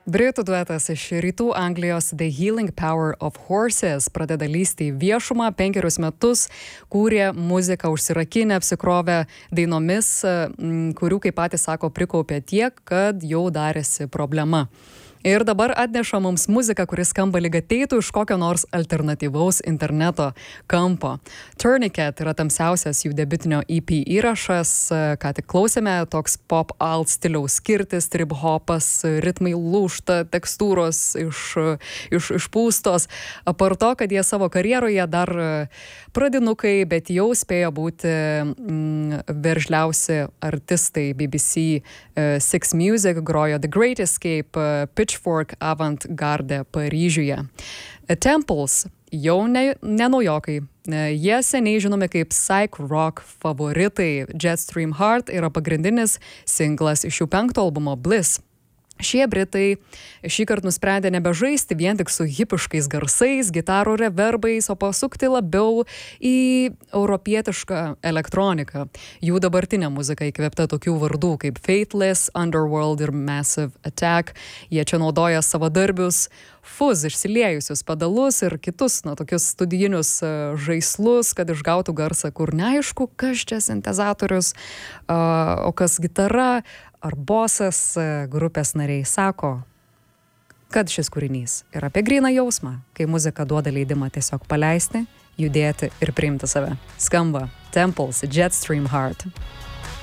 Britų duetas iš rytų Anglijos The Healing Power of Horses pradeda lysti į viešumą, 5 metus kūrė muziką užsirakinę, apsikrovę dainomis, kurių, kaip patys sako, prikaupė tiek, kad jau darėsi problema. Ir dabar atneša mums muziką, kuris skamba lyg ateitų iš kokio nors alternatyvaus interneto kampo. Tourniquet yra tamsiausias jų debiutinio EP įrašas, ką tik klausėme, toks pop-alt stiliaus skirtis, trip-hopas, ritmai lūžta, tekstūros išpūstos. Apart to, kad jie savo karjeroje dar pradinukai, bet jau spėjo būti veržliausi artistai. BBC Six Music grojo The Great Escape, Pitchfork Avant-Garde Paryžiuje. Temples jau ne naujokai. Jie seniai žinomi kaip psych rock favoritai. Jetstream Heart yra pagrindinis singlas iš jų 5 albumo Bliss. Šie Britai šįkart nusprendė nebežaisti vien tik su hipiškais garsais, gitarų reverbais, o pasukti labiau į europietišką elektroniką. Jų dabartinė muzika įkvėpta tokių vardų kaip Faithless, Underworld ir Massive Attack. Jie čia naudoja savadarbius fuzz išsiliejusius pedalus ir kitus, tokius studijinius žaislus, kad išgautų garsą, kur neaišku, kas čia sintezatorius, o kas gitara ar bosas. Grupės nariai sako, kad šis kūrinys yra apie gryną jausmą, kai muzika duoda leidimą tiesiog paleisti, judėti ir priimti save. Skamba Temples, Jetstream Heart.